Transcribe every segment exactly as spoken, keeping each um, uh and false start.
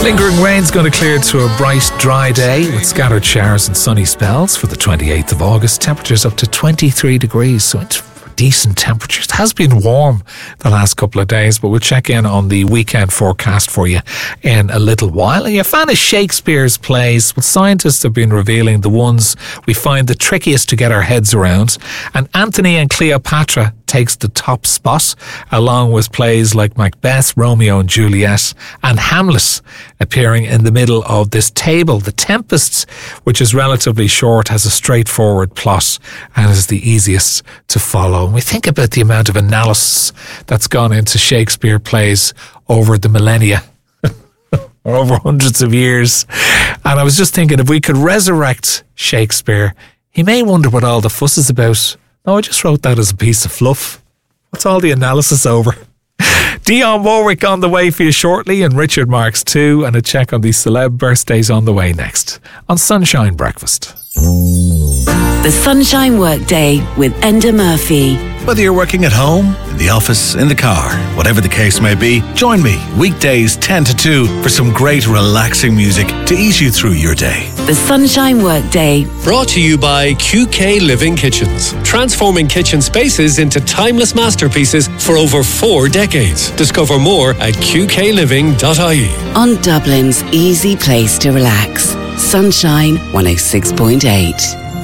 Lingering rain's going to clear to a bright, dry day with scattered showers and sunny spells for the twenty-eighth of August. Temperatures up to twenty-three degrees, so it's decent temperatures. It has been warm the last couple of days, but we'll check in on the weekend forecast for you in a little while. Are you a fan of Shakespeare's plays? Well, scientists have been revealing the ones we find the trickiest to get our heads around, and Antony and Cleopatra takes the top spot, along with plays like Macbeth, Romeo and Juliet, and Hamlet appearing in the middle of this table. The Tempest, which is relatively short, has a straightforward plot and is the easiest to follow. And we think about the amount of analysis that's gone into Shakespeare plays over the millennia, or over hundreds of years. And I was just thinking, if we could resurrect Shakespeare, he may wonder what all the fuss is about. No, I just wrote that as a piece of fluff. What's all the analysis over? Dionne Warwick on the way for you shortly, and Richard Marx too, and a check on these celeb birthdays on the way next on Sunshine Breakfast. The Sunshine Workday with Enda Murphy. Whether you're working at home, in the office, in the car, whatever the case may be, join me weekdays ten to two for some great relaxing music to ease you through your day. The Sunshine Workday. Brought to you by Q K Living Kitchens. Transforming kitchen spaces into timeless masterpieces for over four decades. Discover more at q k living dot i e. On Dublin's easy place to relax. Sunshine one oh six point eight.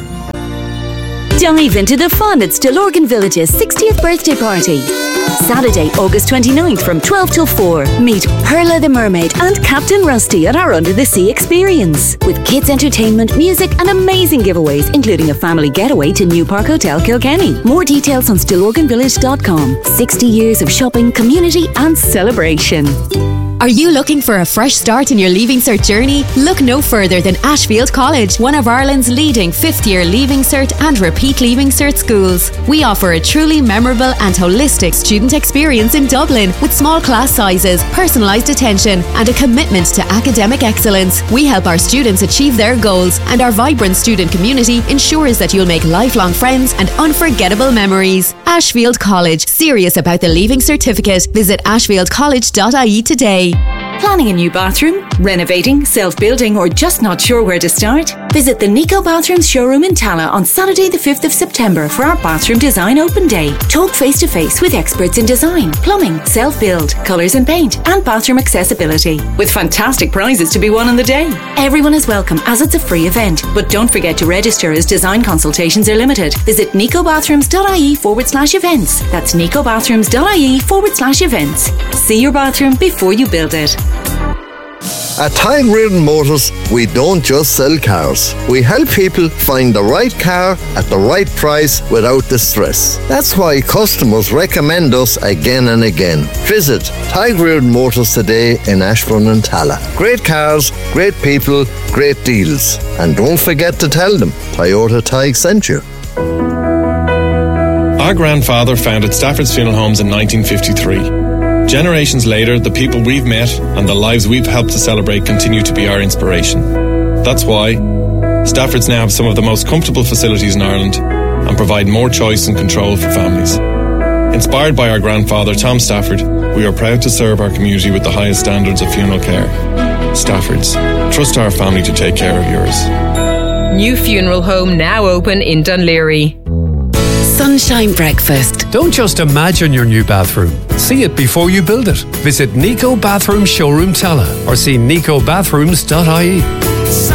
Dive into the fun at Stillorgan Village's sixtieth birthday party. Saturday, August twenty-ninth from twelve till four. Meet Perla the Mermaid and Captain Rusty at our Under the Sea experience. With kids entertainment, music and amazing giveaways, including a family getaway to New Park Hotel Kilkenny. More details on stillorgan village dot com. sixty years of shopping, community and celebration. Are you looking for a fresh start in your Leaving Cert journey? Look no further than Ashfield College, one of Ireland's leading fifth-year Leaving Cert and repeat Leaving Cert schools. We offer a truly memorable and holistic student experience in Dublin with small class sizes, personalised attention and a commitment to academic excellence. We help our students achieve their goals, and our vibrant student community ensures that you'll make lifelong friends and unforgettable memories. Ashfield College, serious about the Leaving Certificate. Visit ashfield college dot i e today. Planning a new bathroom, renovating, self-building, or just not sure where to start? Visit the Nico Bathrooms showroom in Tala on Saturday the fifth of September for our Bathroom Design Open Day. Talk face-to-face with experts in design, plumbing, self-build, colours and paint, and bathroom accessibility, with fantastic prizes to be won on the day. Everyone is welcome as it's a free event, but don't forget to register as design consultations are limited. Visit nicobathrooms.ie forward slash events. That's nicobathrooms.ie forward slash events. See your bathroom before you build it. At Tide Reardon Motors, we don't just sell cars. We help people find the right car at the right price without the stress. That's why customers recommend us again and again. Visit Tide Reardon Motors today in Ashbourne and Tala. Great cars, great people, great deals. And don't forget to tell them Toyota Tig sent you. Our grandfather founded Stafford's Funeral Homes in nineteen fifty-three. Generations later, the people we've met and the lives we've helped to celebrate continue to be our inspiration. That's why Stafford's now have some of the most comfortable facilities in Ireland and provide more choice and control for families. Inspired by our grandfather, Tom Stafford, we are proud to serve our community with the highest standards of funeral care. Stafford's. Trust our family to take care of yours. New funeral home now open in Dunleary. Sunshine Breakfast. Don't just imagine your new bathroom. See it before you build it. Visit Nico Bathroom Showroom Tala or see nico bathrooms dot i e.